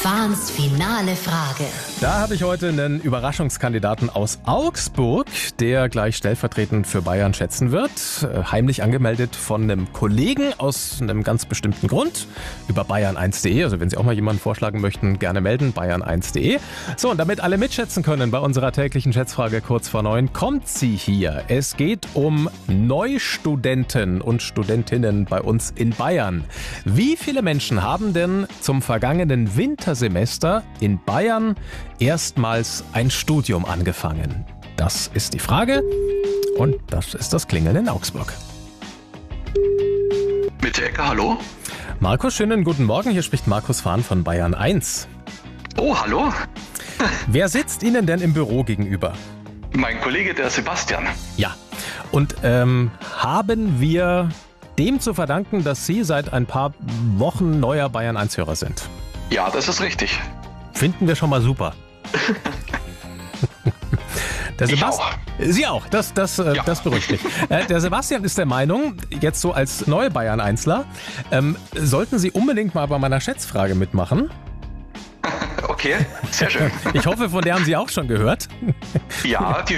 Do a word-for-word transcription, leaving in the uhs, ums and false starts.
Fahns finale Frage. Da habe ich heute einen Überraschungskandidaten aus Augsburg, der gleich stellvertretend für Bayern schätzen wird. Heimlich angemeldet von einem Kollegen aus einem ganz bestimmten Grund über bayern eins punkt de. Also wenn Sie auch mal jemanden vorschlagen möchten, gerne melden, bayern eins punkt de. So, und damit alle mitschätzen können bei unserer täglichen Schätzfrage kurz vor neun, kommt sie hier. Es geht um Neustudenten und Studentinnen bei uns in Bayern. Wie viele Menschen haben denn zum vergangenen Wintersemester in Bayern erstmals ein Studium angefangen? Das ist die Frage und das ist das Klingeln in Augsburg. Mit Ecker, hallo? Markus, schönen guten Morgen. Hier spricht Markus Fahn von Bayern eins. Oh, hallo? Wer sitzt Ihnen denn im Büro gegenüber? Mein Kollege, der Sebastian. Ja, und ähm, haben wir dem zu verdanken, dass Sie seit ein paar Wochen neuer Bayern eins Hörer sind? Ja, das ist richtig. Finden wir schon mal super. Der Ich Sebast- auch. Sie auch, das, das, äh, Ja. das beruhigt mich. Äh, der Sebastian ist der Meinung, jetzt so als neue Bayern Einsler, ähm, sollten Sie unbedingt mal bei meiner Schätzfrage mitmachen. Okay, sehr schön. Ich hoffe, von der haben Sie auch schon gehört. Ja, die